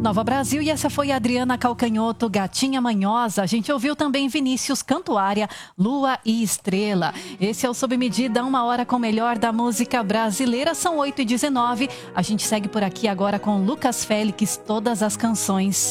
Nova Brasil, e essa foi a Adriana Calcanhoto, Gatinha Manhosa. A gente ouviu também Vinícius Cantuária, Lua e Estrela. Esse é o Sob Medida, 1 hora com o melhor da música brasileira. São 8h19. A gente segue por aqui agora com Lucas Félix, Todas as Canções.